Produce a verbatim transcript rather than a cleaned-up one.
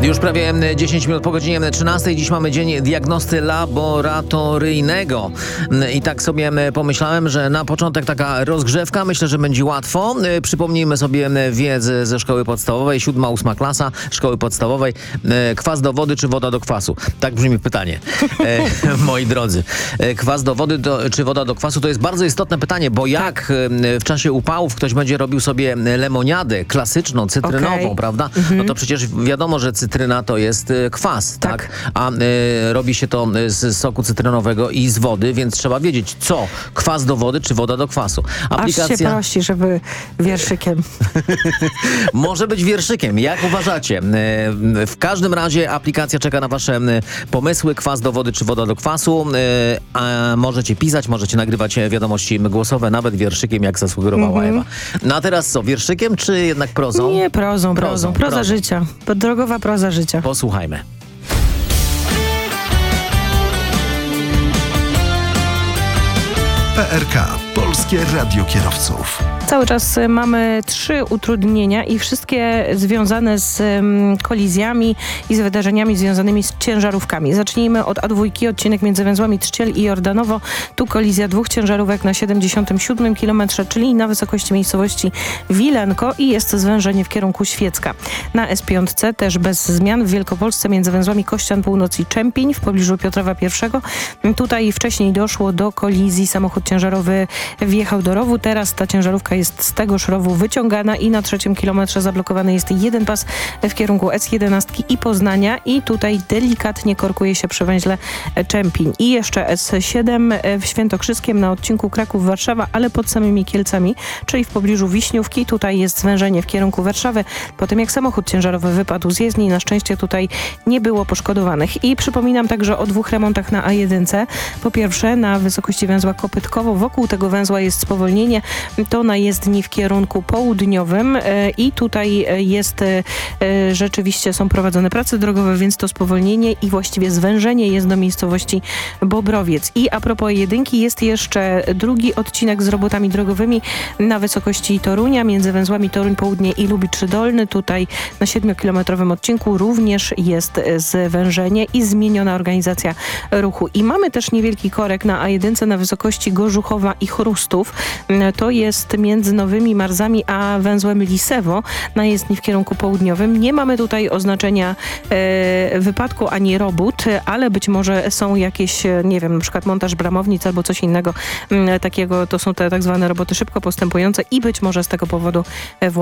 Już prawie dziesięć minut po godzinie trzynastej. Dziś mamy dzień diagnosty laboratoryjnego. I tak sobie pomyślałem, że na początek taka rozgrzewka. Myślę, że będzie łatwo. Przypomnijmy sobie wiedzę ze szkoły podstawowej, siódma, ósma klasa szkoły podstawowej. Kwas do wody czy woda do kwasu? Tak brzmi pytanie, moi drodzy. Kwas do wody do, czy woda do kwasu to jest bardzo istotne pytanie, bo jak w czasie upałów ktoś będzie robił sobie lemoniadę klasyczną, cytrynową, okay. prawda? Mhm. No to przecież wiadomo, że cytryna to jest y, kwas, tak? tak? A y, robi się to z soku cytrynowego i z wody, więc trzeba wiedzieć, co? Kwas do wody, czy woda do kwasu? Aplikacja... Aż się prosi, żeby wierszykiem. Może być wierszykiem, jak uważacie? Y, w każdym razie aplikacja czeka na wasze y, pomysły, kwas do wody, czy woda do kwasu. Y, a możecie pisać, możecie nagrywać wiadomości głosowe, nawet wierszykiem, jak zasugerowała mm-hmm. Ewa. No a teraz co? Wierszykiem, czy jednak prozą? Nie, prozą, prozą. Proza prozą. życia. Drogowa proza życia. Posłuchajmy. P R K. Polskie Radio Kierowców. Cały czas mamy trzy utrudnienia i wszystkie związane z um, kolizjami i z wydarzeniami związanymi z ciężarówkami. Zacznijmy od A dwa, odcinek między węzłami Trzciel i Jordanowo. Tu kolizja dwóch ciężarówek na siedemdziesiątym siódmym kilometrze, czyli na wysokości miejscowości Wilenko i jest zwężenie w kierunku Świecka. Na S pięć też bez zmian w Wielkopolsce między węzłami Kościan Północ i Czempiń w pobliżu Piotrowa I. Tutaj wcześniej doszło do kolizji. Samochód ciężarowy wjechał do rowu. Teraz ta ciężarówka jest z tegoż rowu wyciągana i na trzecim kilometrze zablokowany jest jeden pas w kierunku S jedenaście i Poznania i tutaj delikatnie korkuje się przy węźle Czempiń. I jeszcze S siedem w Świętokrzyskiem na odcinku Kraków-Warszawa, ale pod samymi Kielcami, czyli w pobliżu Wiśniówki. Tutaj jest zwężenie w kierunku Warszawy, po tym jak samochód ciężarowy wypadł z jezdni. Na szczęście tutaj nie było poszkodowanych. I przypominam także o dwóch remontach na A jeden. Po pierwsze na wysokości węzła Kopytkowo. Wokół tego węzła jest spowolnienie. To na jezdni w kierunku południowym i tutaj jest rzeczywiście są prowadzone prace drogowe, więc to spowolnienie i właściwie zwężenie jest do miejscowości Bobrowiec. I a propos jedynki jest jeszcze drugi odcinek z robotami drogowymi na wysokości Torunia między węzłami Toruń Południe i Lubicz Dolny. Tutaj na siedmiokilometrowym odcinku również jest zwężenie i zmieniona organizacja ruchu. I mamy też niewielki korek na A jeden na wysokości Gorzuchowa i Chrustów. To jest między Nowymi Marzami a węzłem Lisewo na jezdni w kierunku południowym. Nie mamy tutaj oznaczenia e, wypadku ani robót, ale być może są jakieś, nie wiem, na przykład montaż bramownic albo coś innego m, takiego. To są te tak zwane roboty szybko postępujące i być może z tego powodu e,